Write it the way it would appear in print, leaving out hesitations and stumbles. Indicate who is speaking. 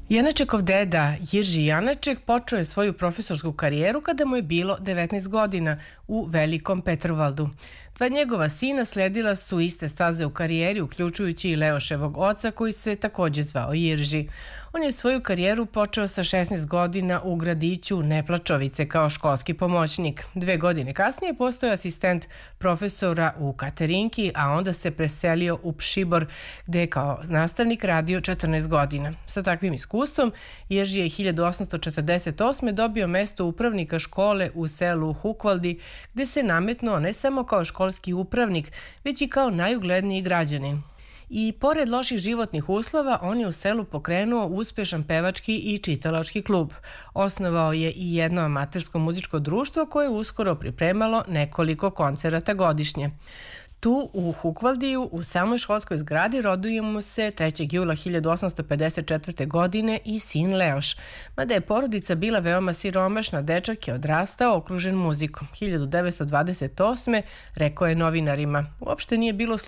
Speaker 1: Janačekov deda Jirži Janaček počeo je svoju profesorsku karijeru kada mu je bilo 19 godina u Velikom Petrovaldu. Dva njegova sina sledila su iste staze u karijeri, uključujući i Leoševog oca koji se takođe zvao Jirži. On je svoju karijeru počeo sa 16 godina u gradiću Neplačovice kao školski pomoćnik. 2 godine kasnije postao je asistent profesora u Katerinki, a onda se preselio u Pšibor gde je kao nastavnik radio 14 godina. Sa takvim iskustvom Jirži je 1848. dobio mesto upravnika škole u selu Hukvaldi, gde se nametnuo ne samo kao školski upravnik, već i kao najugledniji građanin. I pored loših životnih uslova, on je u selu pokrenuo uspešan pevački i čitalački klub. Osnovao je i jedno amatersko muzičko društvo koje je uskoro pripremalo nekoliko koncerata godišnje. Tu u Hukvaldiju, u samoj školskoj zgradi, roduje mu se 3. jula 1854. godine i sin Leoš. Mada je porodica bila veoma siromašna, dečak je odrastao okružen muzikom. 1928. rekao je novinarima: "Uopšte nije bilo